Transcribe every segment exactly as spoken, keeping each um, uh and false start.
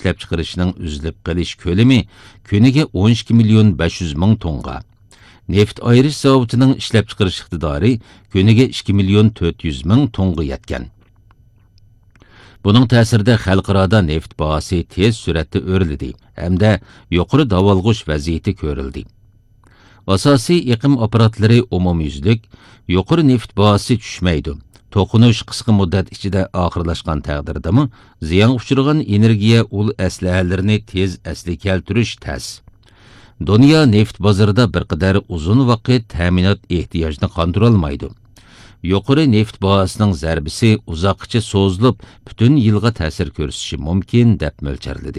ishlab chiqarishning uzilib qolish ko'lami kuniga o'n ikki million besh yuz ming tonga. Neft ayirish zavodining ishlab chiqarish iqtidori kuniga ikki million to'rt yuz ming tonga yetgan. Buning ta'sirida xalqaro neft bahosi tez suratda o'rildi hamda yuqori davolg'ish vaziyati ko'rildi. Asosiy iqlim aparatlari umumyuzlik, yuqori neft bahosi tushmaydi. To'qinish qisqa muddat ichida oxirlashgan taqdirdami, ziyon uchragan energiya ul aslahalarini tez asli keltirish tas. Dunyo neft bozorida bir qadar uzun vaqt ta'minot ehtiyojini qondira olmaydi. Yuqori neft bahosining zarbisi uzoqcha so'zilib, butun yilga ta'sir ko'rsatishi mumkin deb mo'ljallanadi.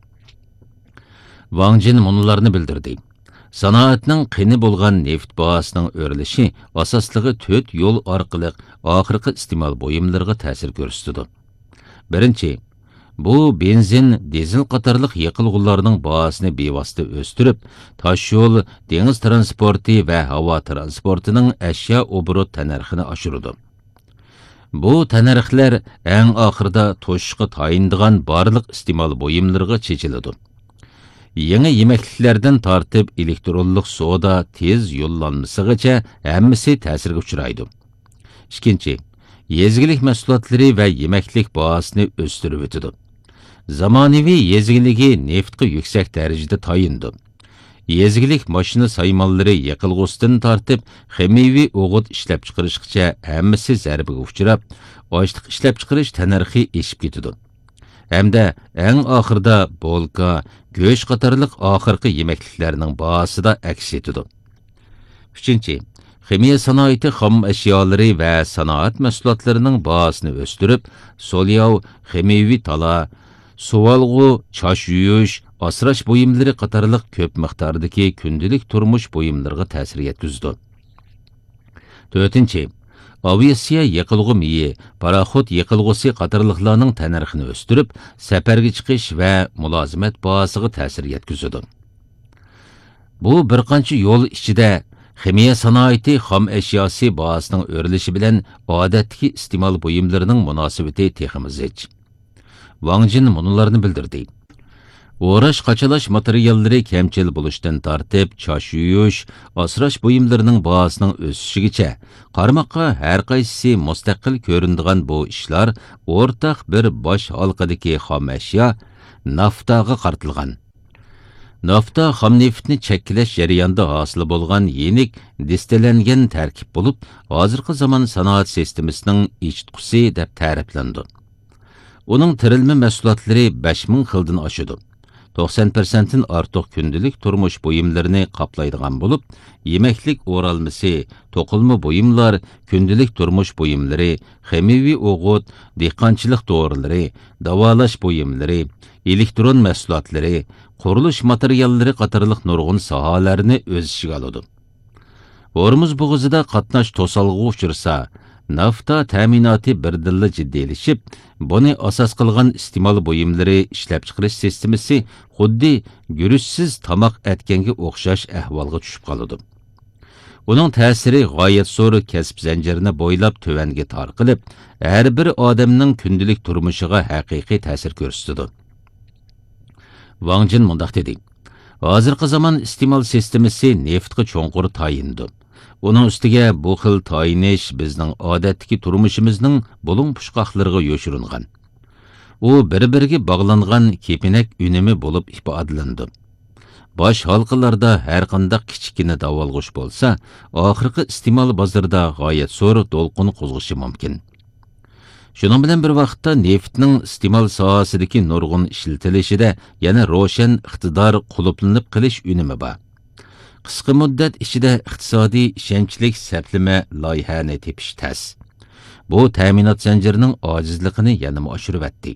Wang Jin munlarni bildirdi. Sanoatning qini bo'lgan neft bahosining o'rilishi asosligi to'rt yo'l orqali oxirgi iste'mol buyumlariga ta'sir ko'rsatadi. Birinchi, bu benzin, dizel qatorliq yiqilg'ularning bahosini bevosita o'stirib, tosh yo'l, dengiz transporti va havo transportining ashyo obrot tanarxini oshiradi. Bu tanarxlar eng oxirida to'shqi tayindigan barliq iste'mol buyumlariga chechiladi. Yangi yemekliklardan tortib elektronlik soda tez yo'llanmasigacha hammasi ta'sirga uchraydi. Ikkinchi, yezgilik mahsulotlari va yemeklik bahosini o'stirib o'tadi. Zamonaviy yezgiligi neftga yuksak darajada tayindi. Yezgilik mashina saymonlari yiqilg'usidan tortib ximiyaviy o'g'it ishlab chiqarishgacha hammasi zarbaga uchrab, ochliq ishlab chiqarish tanarxi eshib ketadi. Hamda eng oxirida bolka, go'sht qatorliq oxirgi yemekliklarning bahosida aks etadi. Uchinchi, ximiya sanoati xom ashyolari va sanoat mahsulotlarining bahosini o'stirib, so'lyav, ximiyaviy tala, suvalg'u, chosh yuyish, asrash buyumlari qatorliq ko'p miqdordagi kundalik turmush buyumlariga ta'sir yetkazdi. To'rtinchi, aviasiya yiqilg'u miyi, paraxod yiqilg'usi qatorliqlarning tanarxini o'stirib, safarga chiqish va mulozimat bahosiga ta'sir yetkazadi. Bu bir qancha yo'l ichida ximiya sanoati xom ashyosi bahosining o'rilishi bilan odatdagi iste'mol buyumlarining munosabati texmi zich. Wang Jin munlarni bildirdi. O'rash qachalash materiallari kamchil bo'lishdan tortib, chosh yuyish, asrash buyumlarining bahosining o'sishigacha qarmoqqa har qaysisi mustaqil ko'rinadigan bu ishlar o'rtaq bir bosh halqadagi xom ashyo naftaga qartilgan. Nafta xom neftni cheklash jarayonida hosil bo'lgan yenik distillangan tarkib bo'lib, hozirgi zamon sanoat sistemasining ichitqusi deb ta'riflandi. Uning tirilma mahsulotlari besh ming xildan oshadi. to'qson foiz dan ortiq kundalik turmush buyumlarini qoplaydigan bo'lib, yemeklik o'ralmasi, to'qilma buyumlar, kundalik turmush buyumlari, ximiyaviy o'g'it, dehqonchilik to'g'rilari, davolash buyumlari, elektron mahsulotlari, qurilish materiallari qatorliq nurg'un sohalarni o'z ichiga oladi. Hormuz bo'g'izida qatnash to'salg'i uchirsa, nafta ta'minoti birdilla jiddiylashib, buni asos qilgan iste'mol buyumlari ishlab chiqarish sistemasi xuddi guruchsiz tomoq atganga o'xshash ahvolga tushib qoladi. Uning ta'siri g'oyat zo'r kasb zanjirini bo'ylab tuvanga tarqilib, har bir odamning kundalik turmushiga haqiqiy ta'sir ko'rsatadi. Wang Jin mundaq dedi. Hozirgi zamon iste'mol sistemasi neftga cho'nqur tayindi. Uning ustiga bu xil tayinish bizning odatdagi turmushimizning bulung pushqoqlariga yo'shirilgan. U bir-biriga bog'langan kepinak unumi bo'lib ifodalandi. Bosh halqalarda har qanday kichkina davolg'ish bo'lsa, oxirgi iste'mol bozorida g'oyat zo'r to'lqin qo'zg'ishi mumkin. Shuning bilan bir vaqtda neftning iste'mol sohasidagi nurg'un ishlatilishida yana ro'shan iqtidor quluplanib qilish unumi bor. Qisqa muddat ichida iqtisodiy ishonchlik saplama loyihani tepish tas. Bu ta'minot zanjirining ojizligini yana oshiribdi.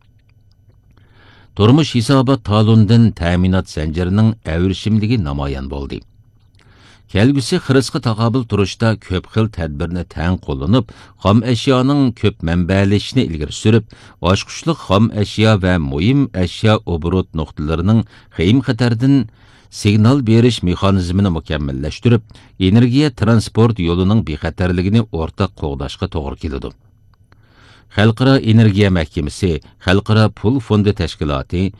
Turmush hisobot talondan ta'minot zanjirining avrishimligi namoyon bo'ldi. Kelgusi xirisqa taqobil turishda ko'p xil tadbirni tang qo'llanib, xom ashyoning ko'p manbalashini ilgari surib, oshqushliq xom ashyo va muhim ashyo obrot nuqtalarining xim xatardan signal berish mexanizmini mukammallashtirib, energiya transport yo'lining bexatarligini o'rtaq qo'g'dashga to'g'ri keladi. Xalqaro energiya mahkamasi, Xalqaro pul fondi tashkiloti,